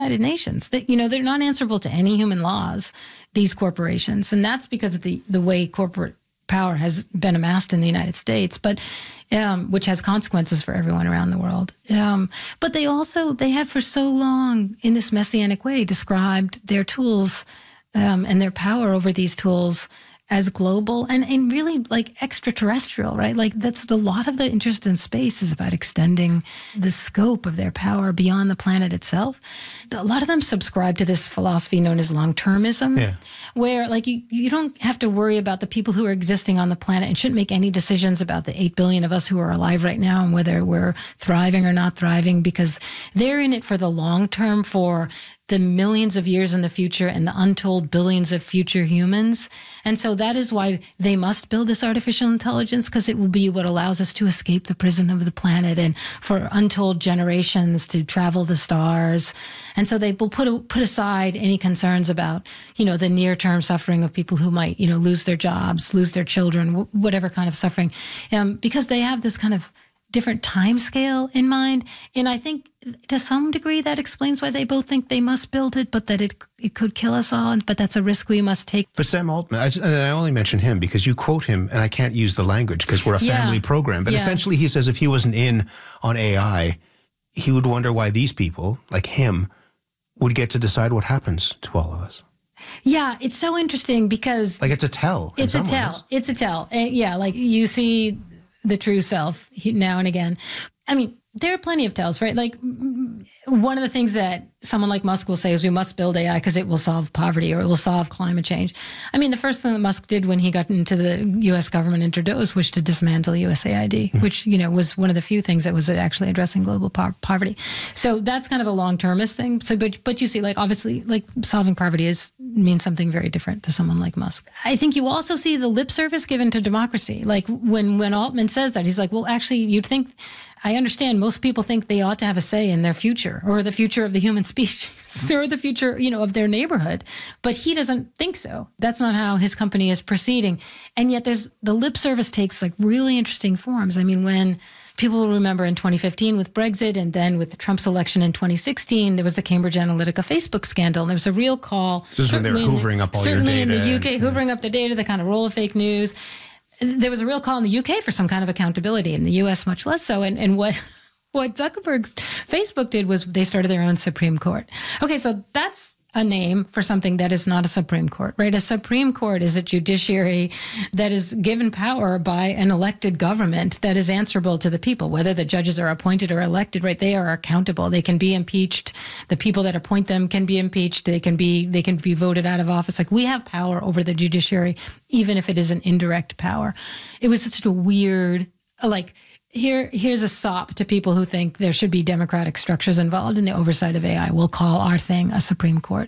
United Nations. That, you know, they're not answerable to any human laws, these corporations. And that's because of the way corporate power has been amassed in the United States, but which has consequences for everyone around the world. But they have for so long, in this messianic way, described their tools and their power over these tools as global and really like extraterrestrial, right? Like that's a lot of the interest in space is about extending the scope of their power beyond the planet itself. A lot of them subscribe to this philosophy known as long-termism, where like you don't have to worry about the people who are existing on the planet and shouldn't make any decisions about the 8 billion of us who are alive right now and whether we're thriving or not thriving, because they're in it for the long term, for the millions of years in the future and the untold billions of future humans. And so that is why they must build this artificial intelligence, because it will be what allows us to escape the prison of the planet and for untold generations to travel the stars. And so they will put aside any concerns about, you know, the near-term suffering of people who might, you know, lose their jobs, lose their children, whatever kind of suffering, because they have this kind of different time scale in mind. And I think to some degree that explains why they both think they must build it, but that it could kill us all. But that's a risk we must take. But Sam Altman, I only mention him because you quote him, and I can't use the language because we're a family program. But essentially he says if he wasn't in on AI, he would wonder why these people, like him, would get to decide what happens to all of us. Yeah, it's so interesting because... Like it's a tell. It's a tell. It's a tell. Yeah, like you see the true self now and again. I mean, there are plenty of tells, right? Like one of the things that someone like Musk will say is we must build AI because it will solve poverty or it will solve climate change. I mean, the first thing that Musk did when he got into the U.S. government introduced was to dismantle USAID, which, you know, was one of the few things that was actually addressing global poverty. So that's kind of a long-termist thing. So, but you see, like, obviously, like solving poverty means something very different to someone like Musk. I think you also see the lip service given to democracy. Like when Altman says that, he's like, well, actually, you'd think, I understand most people think they ought to have a say in their future or the future of the human species or the future, you know, of their neighborhood. But he doesn't think so. That's not how his company is proceeding. And yet the lip service takes like really interesting forms. I mean, when people remember in 2015 with Brexit and then with the Trump's election in 2016, there was the Cambridge Analytica Facebook scandal. And there was a real call. This is when they were hoovering up all your data. Certainly in the UK, hoovering up the data, the kind of roll of fake news. There was a real call in the UK for some kind of accountability, in the US much less so. And what Zuckerberg's Facebook did was they started their own Supreme Court. Okay, so that's a name for something that is not a Supreme Court, right? A Supreme Court is a judiciary that is given power by an elected government that is answerable to the people, whether the judges are appointed or elected, right? They are accountable. They can be impeached. The people that appoint them can be impeached. They can be voted out of office. Like we have power over the judiciary, even if it is an indirect power. It was such a weird, like, Here's a sop to people who think there should be democratic structures involved in the oversight of AI. We'll call our thing a Supreme Court.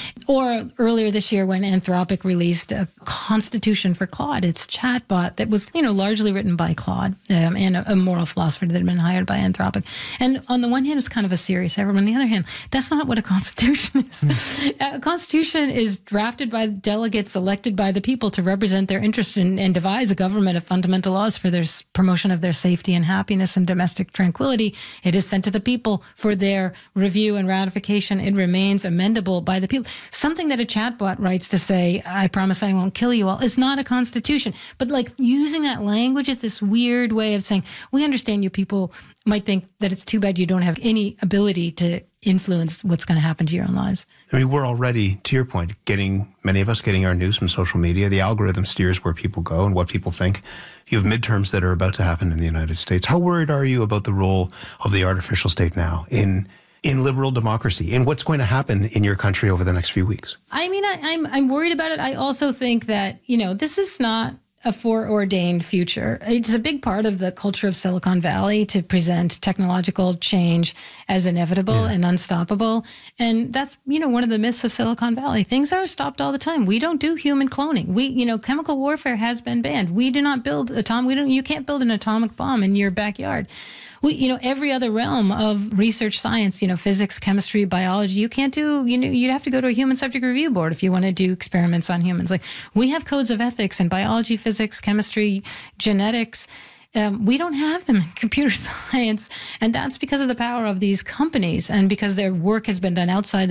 Or earlier this year when Anthropic released a constitution for Claude, its chatbot that was, you know, largely written by Claude and a moral philosopher that had been hired by Anthropic. And on the one hand, it's kind of a serious effort. On the other hand, that's not what a constitution is. A constitution is drafted by delegates elected by the people to represent their interests and devise a government of fundamental laws for their promotion of their safety and happiness and domestic tranquility. It is sent to the people for their review and ratification. It remains amendable by the people. Something that a chatbot writes to say, I promise I won't kill you all, is not a constitution. But like using that language is this weird way of saying, we understand you people might think that it's too bad you don't have any ability to influence what's going to happen to your own lives. I mean, we're already, to your point, many of us getting our news from social media. The algorithm steers where people go and what people think. You have midterms that are about to happen in the United States. How worried are you about the role of the artificial state now in liberal democracy and what's going to happen in your country over the next few weeks? I mean, I'm worried about it. I also think that, you know, this is not a foreordained future. It's a big part of the culture of Silicon Valley to present technological change as inevitable and unstoppable. And that's, you know, one of the myths of Silicon Valley. Things are stopped all the time. We don't do human cloning. Chemical warfare has been banned. We do not build you can't build an atomic bomb in your backyard. Every other realm of research science, physics, chemistry, biology, you can't do, you'd have to go to a human subject review board if you want to do experiments on humans. Like, we have codes of ethics in biology, physics, chemistry, genetics. We don't have them in computer science. And that's because of the power of these companies and because their work has been done outside